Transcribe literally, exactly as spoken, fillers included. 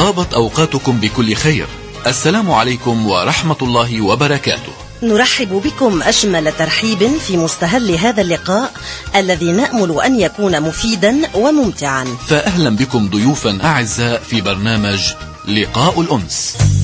طابت أوقاتكم بكل خير. السلام عليكم ورحمة الله وبركاته. نرحب بكم أجمل ترحيب في مستهل هذا اللقاء الذي نأمل أن يكون مفيدا وممتعا. فأهلا بكم ضيوفا أعزاء في برنامج لقاء الأنس.